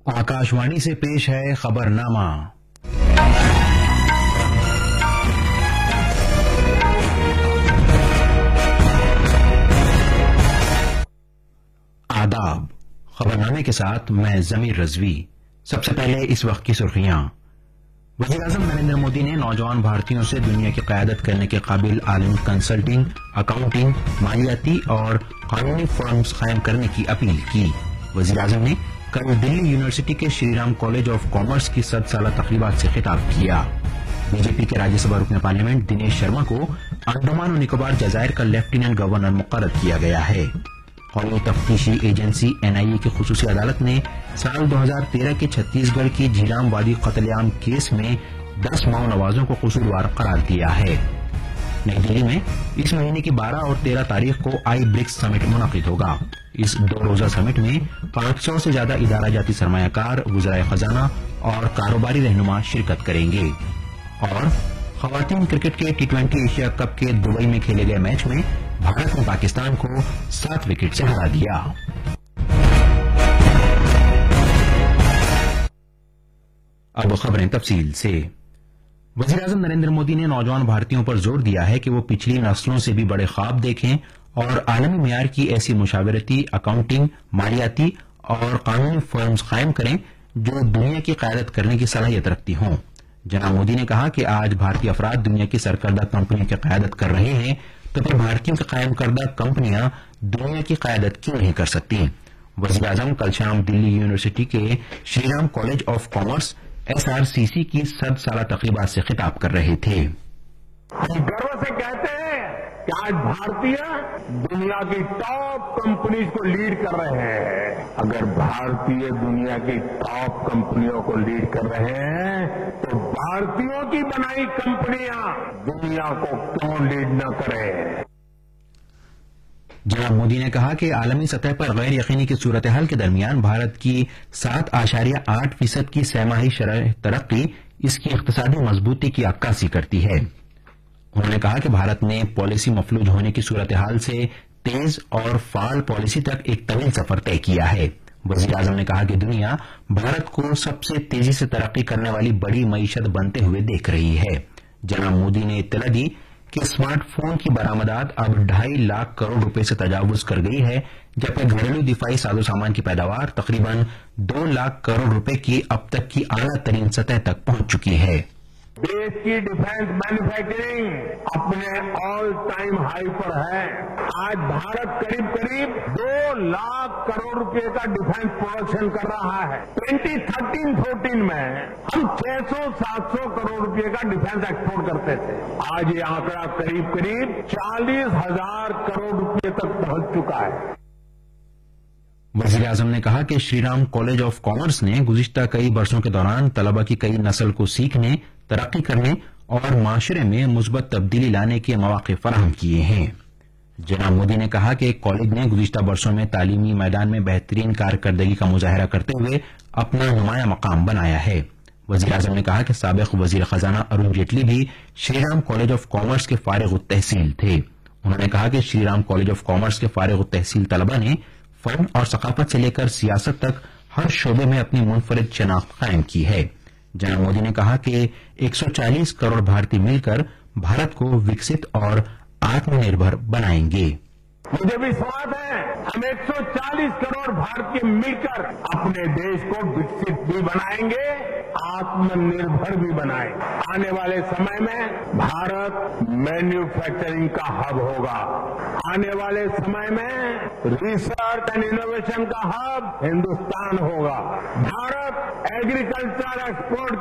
आकाशवाणी से पेश है खबरनामा। आदाब। खबरनामे के साथ मैं जमीर रजवी। सबसे पहले इस वक्त की सुर्खियां। वज़ीर-ए-आज़म नरेंद्र मोदी ने नौजवान भारतीयों से दुनिया की क़यादत करने के काबिल आलिम कंसल्टिंग, अकाउंटिंग, मालियाती और कानूनी फर्म्स कायम करने की अपील की। वज़ीर-ए-आज़म ने कल दिल्ली यूनिवर्सिटी के श्रीराम कॉलेज ऑफ कॉमर्स की 100 साला तक़रीबात से खिताब किया। बीजेपी के राज्यसभा रुकन पार्लियामेंट दिनेश शर्मा को अंडमान और निकोबार जजायर का लेफ्टिनेंट गवर्नर मुक़र्रर किया गया है। कौमी तफ्तीशी एजेंसी NIA की खुसूसी अदालत ने साल 2013 के छत्तीसगढ़ की झीलाम वादी कत्लेआम केस में 10 माओ नवाजों को कसूरवार करार दिया है। नई दिल्ली में इस महीने की 12 और 13 तारीख को ब्रिक्स समिट मुनक़िद होगा। इस 2 रोज़ा समिट में 500 से ज्यादा इदारा जाती सरमायाकार, वज़राए खजाना और कारोबारी रहनुमा शिरकत करेंगे। और ख़वातीन क्रिकेट के T20 एशिया कप के दुबई में खेले गए मैच में भारत ने पाकिस्तान को 7 विकेट से हरा दिया। अब खबरें तफसील से। वज़ीर-ए-आज़म नरेंद्र मोदी ने नौजवान भारतीयों पर जोर दिया है कि वो पिछली नस्लों से भी बड़े ख्वाब देखें और आलमी मेयार की ऐसी मुशावरती, अकाउंटिंग, मालियाती और कानूनी फर्म्स कायम करें जो दुनिया की क़यादत करने की सलाहियत रखती हों। जनाब मोदी ने कहा कि आज भारतीय अफराद दुनिया की सरकर्दा कंपनियों की क़यादत कर रहे हैं, तो फिर भारतीयों की कायम करदा कंपनियां दुनिया की क़यादत क्यों नहीं कर सकती। वज़ीर-ए-आज़म कल शाम दिल्ली यूनिवर्सिटी के Shriram college of commerce SRCC की 100 साला तक़रीबात से खिताब कर रहे थे। हम गर्व से कहते हैं कि आज भारतीय दुनिया की टॉप कंपनीज को लीड कर रहे हैं। अगर भारतीय दुनिया की टॉप कंपनियों को लीड कर रहे हैं तो भारतीयों की बनाई कंपनियां दुनिया को क्यों लीड न करें। जनाब मोदी ने कहा कि आलमी सतह पर गैर यकीनी की सूरत हाल के दरमियान भारत की 7.8% की सहमाही शरह तरक्की इसकी इक़्तिसादी मजबूती की अक्कासी करती है। उन्होंने कहा कि भारत ने पॉलिसी मफलूज होने की सूरत हाल से तेज और फाल पॉलिसी तक एक तवील सफर तय किया है। वज़ीर-ए-आज़म ने कहा कि दुनिया भारत को सबसे तेजी से तरक्की करने वाली बड़ी मईशत बनते हुए देख रही है। जनाब मोदी ने इत्तला दी कि स्मार्टफोन की बरामदात अब 2.5 लाख करोड़ रुपए से तजावुज कर गई है, जबकि घरेलू दिफाई साजो सामान की पैदावार तकरीबन 2 लाख करोड़ रुपए की अब तक की आला तरीन सतह तक पहुंच चुकी है। देश की डिफेंस मैन्युफैक्चरिंग अपने ऑल टाइम हाई पर है। आज भारत करीब करीब 2 लाख करोड़ रुपए का डिफेंस प्रोडक्शन कर रहा है। 2013-14 में हम 600-700 करोड़ रुपए का डिफेंस एक्सपोर्ट करते थे। आज ये आंकड़ा करीब करीब 40,000 करोड़ रुपए तक पहुंच चुका है। वज़ीर-ए-आज़म ने कहा कि श्रीराम कॉलेज ऑफ कॉमर्स ने गुज़िश्ता कई बरसों के दौरान तलबा की कई नस्ल को सीखने, तरक्की करने और माशरे में मुस्बत तब्दीली लाने के मौके फराहम किए हैं। जनाब मोदी ने कहा कि कॉलेज ने गुज़िश्ता बरसों में तालीमी मैदान में बेहतरीन कारकर्दगी का मुजाहरा करते हुए अपना नुमाया मकाम बनाया है। वज़ीर-ए-आज़म ने कहा कि साबिक़ वज़ीर खजाना अरुण जेटली भी श्रीराम कॉलेज ऑफ कॉमर्स के फारिग-उत-तहसील थे। उन्होंने कहा कि श्रीराम कॉलेज ऑफ कॉमर्स के फारिग-उत-तहसील तलबा ने फन और सकाफत से लेकर सियासत तक हर शोबे में अपनी मुनफरिद शनाख्त कायम की है। जनाब मोदी ने कहा कि 140 करोड़ भारतीय मिलकर भारत को विकसित और आत्मनिर्भर बनाएंगे। मुझे विश्वास है हम 140 करोड़ भारतीय मिलकर अपने देश को विकसित भी बनाएंगे, आत्मनिर्भर भी बनाएंगे। आने वाले समय में भारत मैन्युफैक्चरिंग का हब होगा। आने वाले समय में रिसर्च एंड इनोवेशन का हब हिंदुस्तान होगा। Bharat agriculture export